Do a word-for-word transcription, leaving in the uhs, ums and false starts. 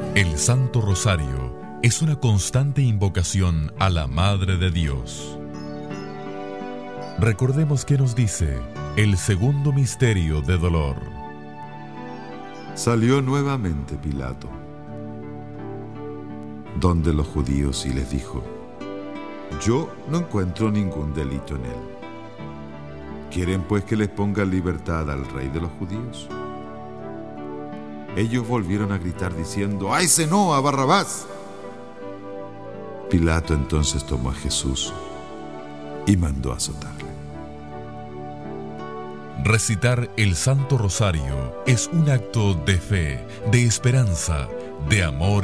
El Santo Rosario es una constante invocación a la Madre de Dios. Recordemos que nos dice el segundo misterio de dolor. Salió nuevamente Pilato, donde los judíos, y les dijo: yo no encuentro ningún delito en él. ¿Quieren pues que les ponga en libertad al rey de los judíos? Ellos volvieron a gritar diciendo: ¡a ese no, a Barrabás! Pilato entonces tomó a Jesús y mandó azotarle. Recitar el Santo Rosario es un acto de fe, de esperanza, de amor